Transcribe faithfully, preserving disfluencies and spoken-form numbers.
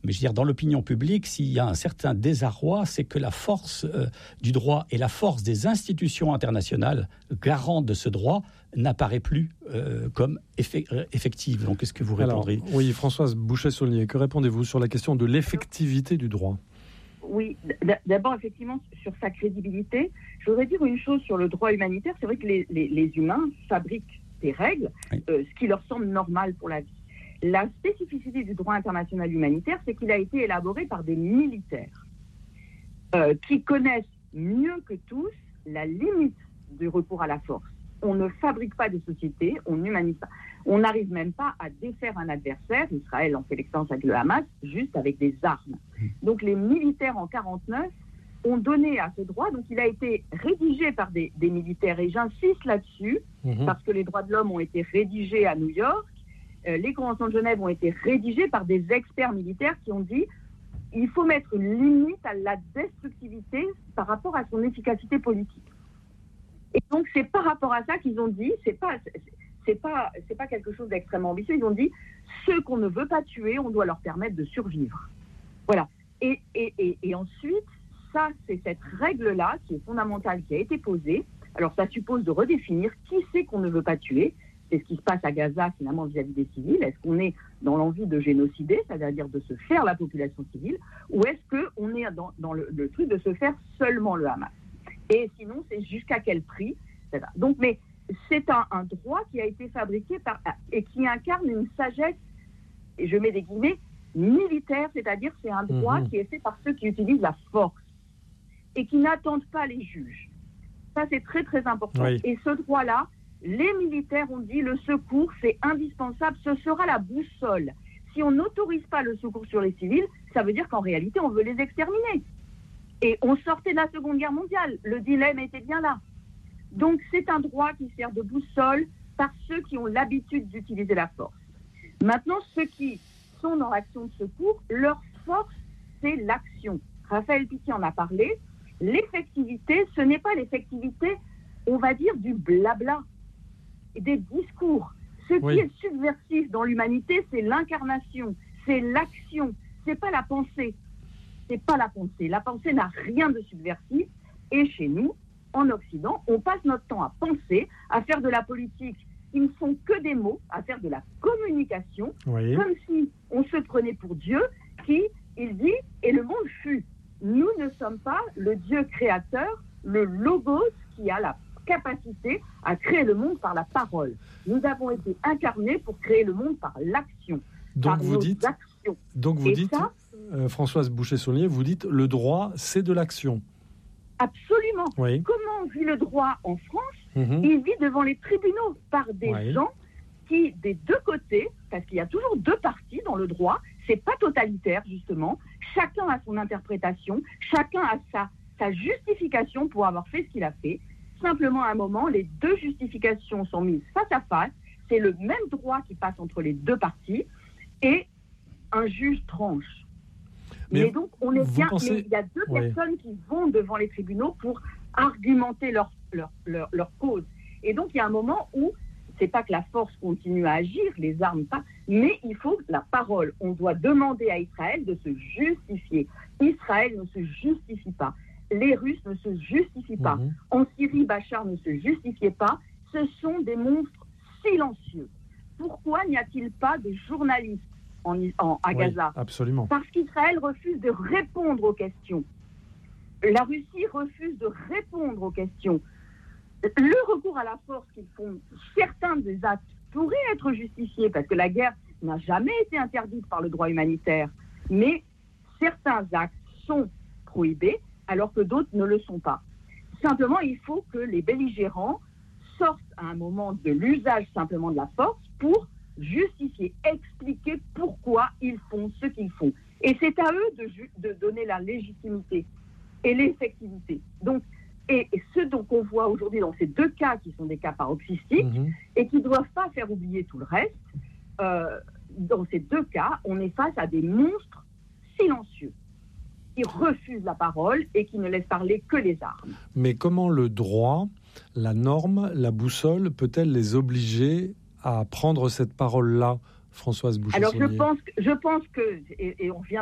Mais je veux dire, dans l'opinion publique, s'il y a un certain désarroi, c'est que la force euh, du droit et la force des institutions internationales garantes de ce droit n'apparaît plus euh, comme effe- effective. Donc, est-ce que vous répondrez ? Alors, oui, Françoise Bouchet-Saulnier, que répondez-vous sur la question de l'effectivité du droit ? Oui, d'abord, effectivement, sur sa crédibilité, je voudrais dire une chose sur le droit humanitaire. C'est vrai que les, les, les humains fabriquent des règles, oui. euh, ce qui leur semble normal pour la vie. La spécificité du droit international humanitaire, c'est qu'il a été élaboré par des militaires euh, qui connaissent mieux que tous la limite du recours à la force. On ne fabrique pas des sociétés, on n'humanise pas. On n'arrive même pas à défaire un adversaire. Israël en fait l'expérience avec le Hamas, juste avec des armes. Donc les militaires en quarante-neuf ont donné à ce droit. Donc il a été rédigé par des, des militaires. Et j'insiste là-dessus, mmh. parce que les droits de l'homme ont été rédigés à New York. Euh, les conventions de Genève ont été rédigées par des experts militaires qui ont dit il faut mettre une limite à la destructivité par rapport à son efficacité politique. Et donc, c'est par rapport à ça qu'ils ont dit, c'est pas, c'est pas, c'est pas quelque chose d'extrêmement ambitieux, ils ont dit, ceux qu'on ne veut pas tuer, on doit leur permettre de survivre. Voilà. Et, et, et, et ensuite, ça, c'est cette règle-là qui est fondamentale, qui a été posée. Alors, ça suppose de redéfinir qui c'est qu'on ne veut pas tuer. C'est ce qui se passe à Gaza, finalement, vis-à-vis des civils. Est-ce qu'on est dans l'envie de génocider, c'est-à-dire de se faire la population civile, ou est-ce qu'on est dans, dans le, le truc de se faire seulement le Hamas ? Et sinon, c'est jusqu'à quel prix ? Donc, mais c'est un, un droit qui a été fabriqué par, et qui incarne une sagesse, et je mets des guillemets, militaire, c'est-à-dire c'est un droit mmh. qui est fait par ceux qui utilisent la force et qui n'attendent pas les juges. Ça, c'est très, très important. Oui. Et ce droit-là, les militaires ont dit le secours, c'est indispensable, ce sera la boussole. Si on n'autorise pas le secours sur les civils, ça veut dire qu'en réalité, on veut les exterminer. Et on sortait de la Seconde Guerre mondiale. Le dilemme était bien là. Donc, c'est un droit qui sert de boussole par ceux qui ont l'habitude d'utiliser la force. Maintenant, ceux qui sont dans l'action de secours, leur force, c'est l'action. Raphaël Piquet en a parlé. L'effectivité, ce n'est pas l'effectivité, on va dire, du blabla, des discours. Ce oui. qui est subversif dans l'humanité, c'est l'incarnation, c'est l'action, c'est pas la pensée. C'est pas la pensée. La pensée n'a rien de subversif. Et chez nous, en Occident, on passe notre temps à penser, à faire de la politique qui ne sont que des mots, à faire de la communication, oui. comme si on se prenait pour Dieu, qui, il dit, et le monde fut. Nous ne sommes pas le Dieu créateur, le logos qui a la capacité à créer le monde par la parole. Nous avons été incarnés pour créer le monde par l'action. Donc par vous nos dites, actions. donc vous et dites ça, euh, Françoise Bouchet-Saulnier, vous dites le droit, c'est de l'action. Absolument. Oui. Comment vit le droit en France ? Mmh. Il vit devant les tribunaux par des oui. gens qui, des deux côtés, parce qu'il y a toujours deux parties dans le droit, c'est pas totalitaire justement, chacun a son interprétation, chacun a sa, sa justification pour avoir fait ce qu'il a fait. Simplement, à un moment, les deux justifications sont mises face à face, c'est le même droit qui passe entre les deux parties, et un juge tranche. Mais, mais donc, on est bien, pensez... mais il y a deux oui. personnes qui vont devant les tribunaux pour argumenter leur, leur, leur, leur cause. Et donc, il y a un moment où, c'est pas que la force continue à agir, les armes pas, mais il faut la parole. On doit demander à Israël de se justifier. Israël ne se justifie pas. Les Russes ne se justifient pas. Mmh. En Syrie, Bachar ne se justifiait pas. Ce sont des monstres silencieux. Pourquoi n'y a-t-il pas de journalistes en, en, à Gaza ? Oui, absolument. Parce qu'Israël refuse de répondre aux questions. La Russie refuse de répondre aux questions. Le recours à la force qu'ils font, certains des actes pourraient être justifiés parce que la guerre n'a jamais été interdite par le droit humanitaire, mais certains actes sont prohibés alors que d'autres ne le sont pas. Simplement, il faut que les belligérants sortent à un moment de l'usage simplement de la force pour justifier, expliquer pourquoi ils font ce qu'ils font. Et c'est à eux de, ju- de donner la légitimité et l'effectivité. Donc, et, et ce dont on voit aujourd'hui dans ces deux cas qui sont des cas paroxystiques mmh. et qui ne doivent pas faire oublier tout le reste, euh, dans ces deux cas, on est face à des monstres silencieux qui refusent la parole et qui ne laissent parler que les armes. Mais comment le droit, la norme, la boussole peut-elle les obliger à prendre cette parole-là, Françoise Bouchet-Saulnier ? Alors je pense, je pense que, et, et on vient